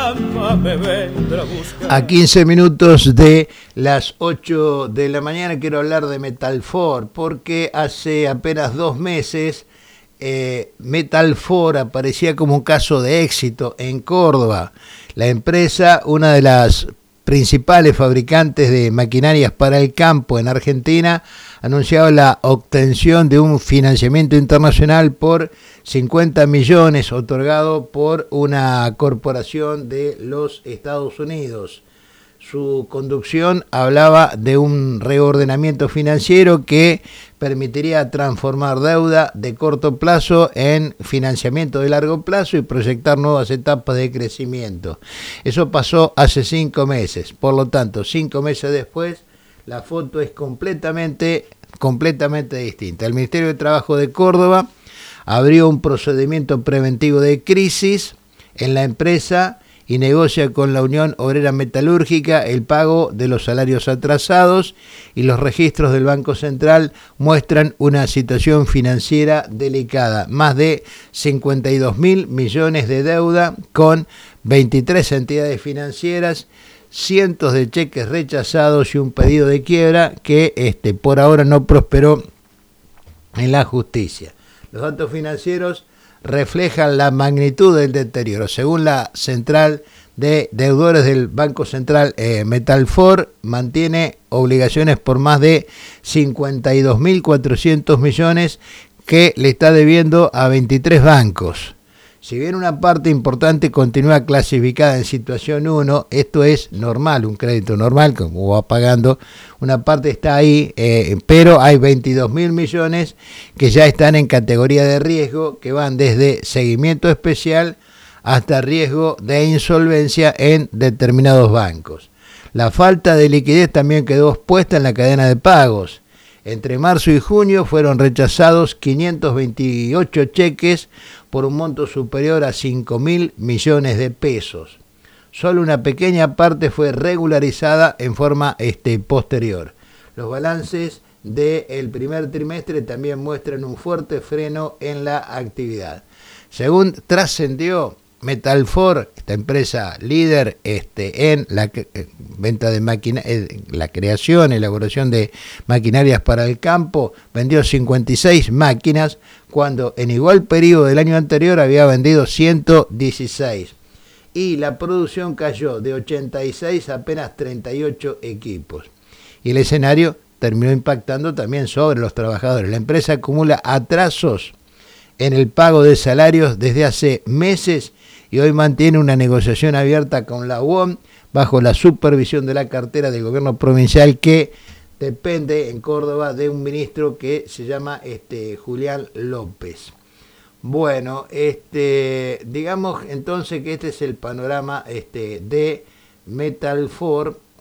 alma me vendrá a buscar. A 15 minutos de las 8 de la mañana quiero hablar de Metalfor, porque hace apenas 2 meses Metalfor aparecía como un caso de éxito en Córdoba. La empresa, una de las principales fabricantes de maquinarias para el campo en Argentina, anunciaba la obtención de un financiamiento internacional por 50 millones otorgado por una corporación de los Estados Unidos. Su conducción hablaba de un reordenamiento financiero que permitiría transformar deuda de corto plazo en financiamiento de largo plazo y proyectar nuevas etapas de crecimiento. Eso pasó hace 5 meses. Por lo tanto, 5 meses después, la foto es completamente distinta. El Ministerio de Trabajo de Córdoba abrió un procedimiento preventivo de crisis en la empresa y negocia con la Unión Obrera Metalúrgica el pago de los salarios atrasados, y los registros del Banco Central muestran una situación financiera delicada. Más de 52.000 millones de deuda con 23 entidades financieras, cientos de cheques rechazados y un pedido de quiebra que por ahora no prosperó en la justicia. Los datos financieros reflejan la magnitud del deterioro. Según la central de deudores del Banco Central, Metalfor mantiene obligaciones por más de 52.400 millones que le está debiendo a 23 bancos. Si bien una parte importante continúa clasificada en situación 1, esto es normal, un crédito normal, como va pagando, una parte está ahí, pero hay 22.000 millones que ya están en categoría de riesgo, que van desde seguimiento especial hasta riesgo de insolvencia en determinados bancos. La falta de liquidez también quedó expuesta en la cadena de pagos. Entre marzo y junio fueron rechazados 528 cheques por un monto superior a 5.000 millones de pesos. Solo una pequeña parte fue regularizada en forma posterior. Los balances del primer trimestre también muestran un fuerte freno en la actividad. Según trascendió, Metalfor, esta empresa líder en la venta de la creación, elaboración de maquinarias para el campo, vendió 56 máquinas cuando en igual periodo del año anterior había vendido 116. Y la producción cayó de 86 a apenas 38 equipos. Y el escenario terminó impactando también sobre los trabajadores. La empresa acumula atrasos en el pago de salarios desde hace meses y hoy mantiene una negociación abierta con la UOM bajo la supervisión de la cartera del gobierno provincial, que depende en Córdoba de un ministro que se llama Julián López. Bueno, digamos entonces que este es el panorama de Metalfor,